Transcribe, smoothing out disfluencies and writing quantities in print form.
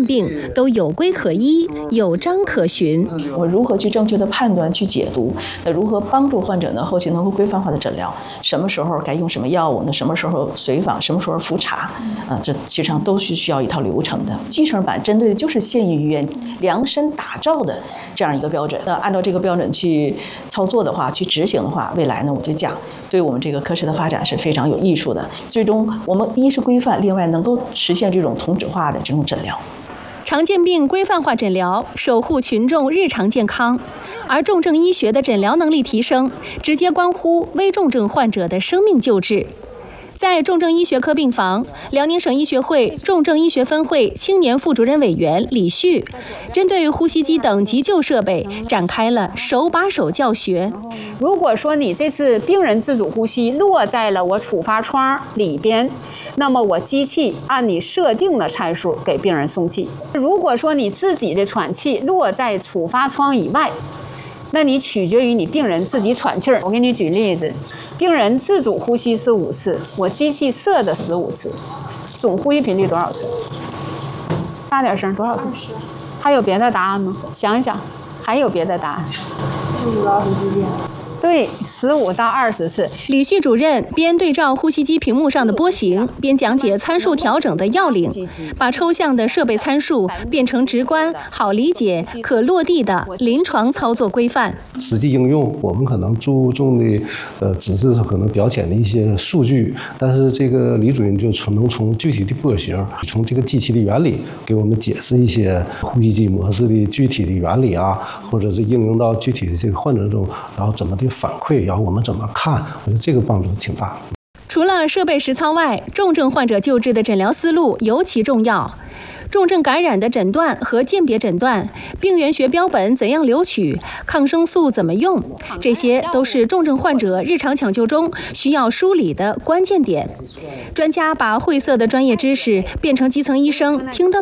件病都有规可依、有章可循。 我如何去正确的判断、去解读？那如何帮助患者呢？后期能够规范化的诊疗？什么时候该用什么药物？那什么时候随访？什么时候复查？这实际上都是需要一套流程的。继承版针对的就是县医院量身打造的这样一个标准。那按照这个标准去操作的话，去执行的话，未来呢，我就讲对我们这个科室的发展是非常有益处的。最终，我们一是规范，另外能够实现这种同质化的这种诊疗。 常见病规范化诊疗，守护群众日常健康。而重症医学的诊疗能力提升，直接关乎危重症患者的生命救治。在重症医学科病房，辽宁省医学会重症医学分会青年副主任委员李旭，针对呼吸机等急救设备展开了手把手教学。 如果说你这次病人自主呼吸落在了我处罚窗里边，那么我机器按你设定的参数给病人送气。如果说你自己的喘气落在处罚窗以外，那你取决于你病人自己喘气儿。我给你举例子，病人自主呼吸是5次，我机器设的15次，总呼吸频率多少次？大点声，多少次？还有别的答案吗？想一想，还有别的答案？15到20遍。对，15到20次。 李旭主任边对照呼吸机屏幕上的波形，边讲解参数调整的要领，把抽象的设备参数变成直观、好理解、可落地的临床操作规范。 实际应用，我们可能注重的只是可能表浅的一些数据，但是这个李主任就能从具体的波形，从这个机器的原理给我们解释一些呼吸机模式的具体的原理啊，或者是应用到具体的这个患者中，然后怎么的反馈，然后我们怎么看，我觉得这个帮助挺大。 除了设备实操外，重症患者救治的诊疗思路尤其重要。重症感染的诊断和鉴别诊断，病原学标本怎样留取，抗生素怎么用，这些都是重症患者日常抢救中需要梳理的关键点。专家把晦涩的专业知识变成基层医生听得